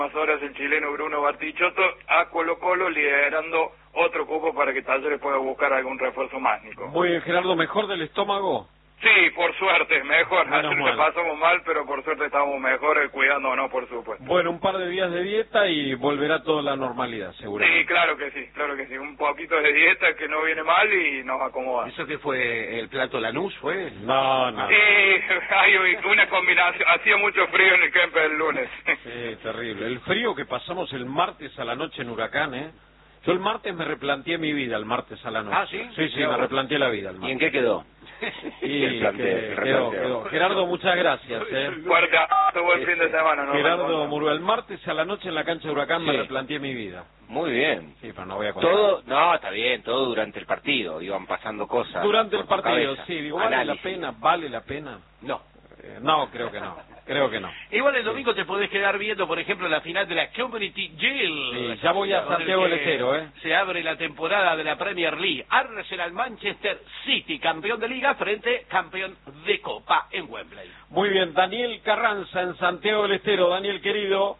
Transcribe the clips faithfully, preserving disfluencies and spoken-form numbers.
Más horas el chileno Bruno Bartichotto a Colo Colo, liderando otro cupo para que Talleres pueda buscar algún refuerzo más, Nico. Muy bien, Gerardo, ¿mejor del estómago? Sí, por suerte, mejor. Menos Ayer mal. le pasamos mal, pero por suerte estamos mejor, cuidándonos, por supuesto. Bueno, un par de días de dieta y volverá toda la normalidad, seguramente. Sí, claro que sí, claro que sí. Un poquito de dieta que no viene mal y nos acomoda. ¿Eso qué fue? ¿El plato Lanús fue? No, no. Sí, hay una combinación. Hacía mucho frío en el campo el lunes. Sí, terrible. El frío que pasamos el martes a la noche en Huracán, ¿eh? Yo el martes me replanteé mi vida, el martes a la noche. ¿Ah, sí? Sí, sí, me replanteé la vida el martes. ¿Y en qué quedó? Y El planteo, que- el quedó, replanteo. quedó. Gerardo, muchas gracias, ¿eh? Fuerte abrazo, buen fin de semana. ¿No? Gerardo Murúa, el martes a la noche en la cancha de Huracán me Sí. replanteé mi vida. Muy bien. Sí, pero no voy a contar. Todo, no, está bien, todo durante el partido, iban pasando cosas. Durante el por tu partido, cabeza. sí, digo, ¿vale Análisis. la pena? ¿Vale la pena? No. Eh, no, creo que no, creo que no. Igual el domingo te podés quedar viendo, por ejemplo, la final de la Community Shield. Sí, ya voy a con el Santiago del que Estero, ¿eh? Se abre la temporada de la Premier League. Arsenal Manchester City, campeón de Liga, frente campeón de Copa en Wembley. Muy bien, Daniel Carranza en Santiago del Estero. Daniel, querido.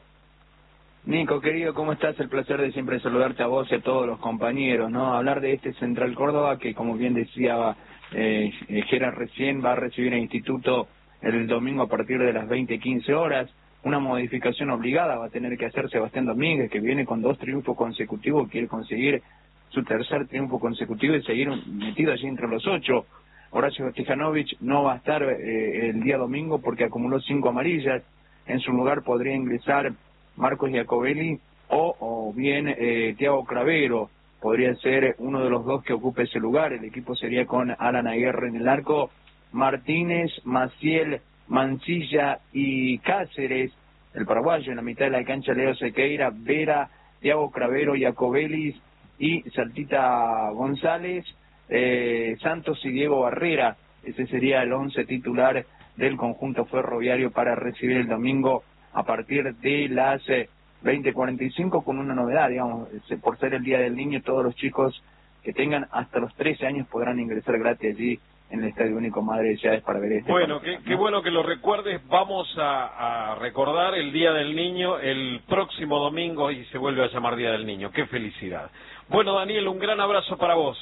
Nico, querido, ¿cómo estás? El placer de siempre saludarte a vos y a todos los compañeros, ¿no? Hablar de este Central Córdoba que, como bien decía eh, Gerard recién, va a recibir el instituto el domingo a partir de las veinte quince horas. Una modificación obligada va a tener que hacer Sebastián Domínguez, que viene con dos triunfos consecutivos, quiere conseguir su tercer triunfo consecutivo y seguir metido allí entre los ocho. Horacio Tijanovic no va a estar eh, el día domingo porque acumuló cinco amarillas. En su lugar podría ingresar Marcos Giacobelli o, o bien eh, Thiago Cravero, podría ser uno de los dos que ocupe ese lugar. El equipo sería con Alan Aguirre en el arco, Martínez, Maciel, Mancilla y Cáceres, el paraguayo en la mitad de la cancha, Leo Sequeira, Vera, Thiago Cravero, Giacobelli y Saltita González, eh, Santos y Diego Barrera. Ese sería el once titular del conjunto ferroviario para recibir el domingo a partir de las eh, veinte cuarenta y cinco, con una novedad, digamos, eh, por ser el Día del Niño, todos los chicos que tengan hasta los trece años podrán ingresar gratis allí en el Estadio Único Madre de Ciudades para ver este. Bueno, partido, qué, ¿no? qué bueno que lo recuerdes. Vamos a, a recordar el Día del Niño el próximo domingo y se vuelve a llamar Día del Niño. Qué felicidad. Bueno, Daniel, un gran abrazo para vos.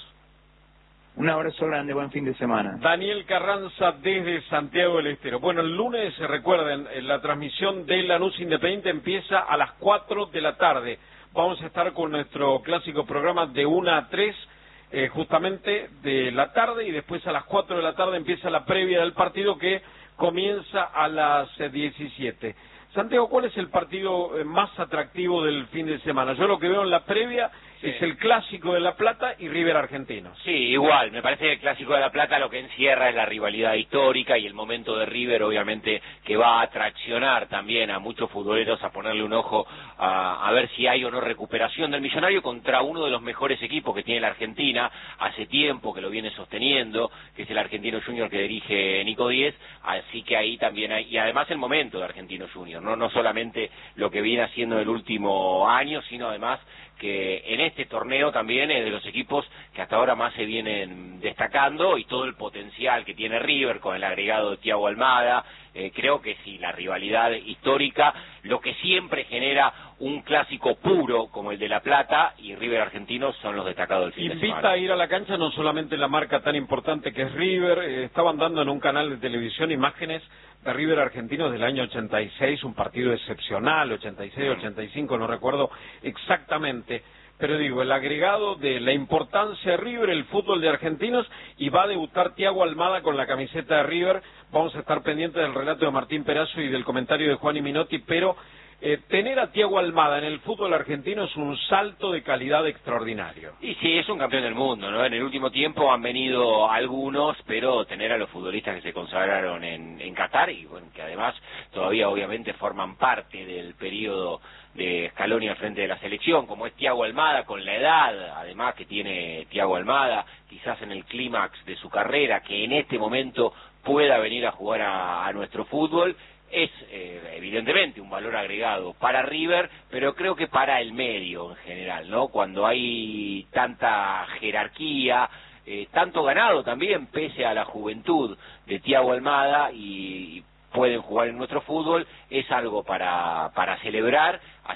Un abrazo grande, buen fin de semana. Daniel Carranza desde Santiago del Estero. Bueno, el lunes, se recuerden, la transmisión de Lanús Independiente empieza a las cuatro de la tarde. Vamos a estar con nuestro clásico programa de una a tres, eh, justamente de la tarde, y después a las cuatro de la tarde empieza la previa del partido que comienza a las eh, diecisiete. Santiago, ¿cuál es el partido eh, más atractivo del fin de semana? Yo lo que veo en la previa Sí. es el Clásico de La Plata y River Argentinos. Sí, igual, me parece que el Clásico de La Plata lo que encierra es la rivalidad histórica y el momento de River, obviamente, que va a atraccionar también a muchos futboleros a ponerle un ojo a, a ver si hay o no recuperación del Millonario contra uno de los mejores equipos que tiene la Argentina, hace tiempo que lo viene sosteniendo, que es el Argentino Junior que dirige Nico Díez, así que ahí también hay, y además el momento de Argentino Junior, no, no solamente lo que viene haciendo el último año, sino además que en este torneo también es de los equipos que hasta ahora más se vienen destacando y todo el potencial que tiene River con el agregado de Thiago Almada. Eh, creo que sí, la rivalidad histórica, lo que siempre genera un clásico puro como el de La Plata y River Argentinos son los destacados del fin de Invita semana. a ir a la cancha no solamente la marca tan importante que es River, eh, estaban dando en un canal de televisión imágenes de River Argentinos del año ochenta y seis, un partido excepcional, ochenta y seis, ochenta y cinco, no recuerdo exactamente, pero digo, el agregado de la importancia de River, el fútbol de Argentinos, y va a debutar Thiago Almada con la camiseta de River. Vamos a estar pendientes del relato de Martín Perazo y del comentario de Juan y Minotti, pero eh, tener a Thiago Almada en el fútbol argentino es un salto de calidad extraordinario. Y sí, es un campeón del mundo, ¿no? En el último tiempo han venido algunos, pero tener a los futbolistas que se consagraron en, en Qatar y bueno, que además todavía obviamente forman parte del periodo de Scaloni al frente de la selección, como es Thiago Almada, con la edad además que tiene Thiago Almada, quizás en el clímax de su carrera, que en este momento pueda venir a jugar a, a nuestro fútbol, es eh, evidentemente un valor agregado para River, pero creo que para el medio en general, ¿no? Cuando hay tanta jerarquía, eh, tanto ganado también, pese a la juventud de Thiago Almada, y, y pueden jugar en nuestro fútbol, es algo para, para celebrar,